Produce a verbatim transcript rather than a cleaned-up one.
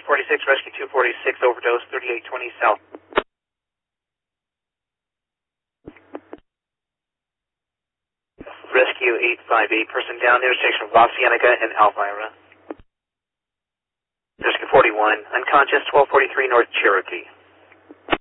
Rescue forty-six, Rescue two forty-six, overdose, thirty-eight twenty South. Rescue eight five eight, person down there, station of La Cienega and Elvira. Rescue forty-one, unconscious, twelve forty-three North Cherokee.